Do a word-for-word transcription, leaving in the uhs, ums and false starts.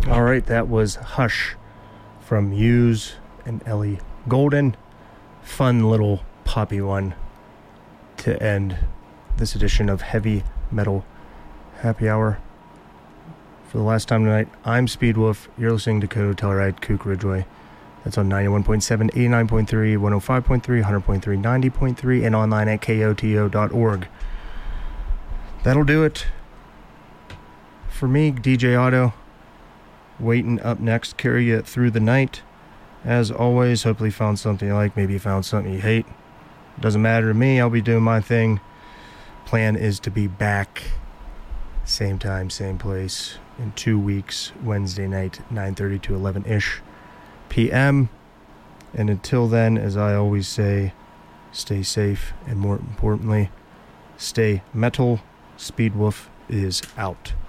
All right, that was Hush from Muse and Ellie Goulding. Fun little poppy one to end this edition of Heavy Metal Happy Hour. For the last time tonight, I'm Speedwolf. You're listening to Codo Telluride, Kook Ridgeway. That's on ninety-one point seven, eighty-nine point three, one oh five point three, one hundred point three, ninety point three, and online at K O T O dot org. That'll do it for me, D J Otto. Waiting up next, carry you through the night. As always, hopefully you found something you like. Maybe you found something you hate. Doesn't matter to me. I'll be doing my thing. Plan is to be back same time, same place in two weeks, Wednesday night, nine thirty to eleven-ish p.m. And until then, as I always say, stay safe, and more importantly, stay metal. Speedwolf is out.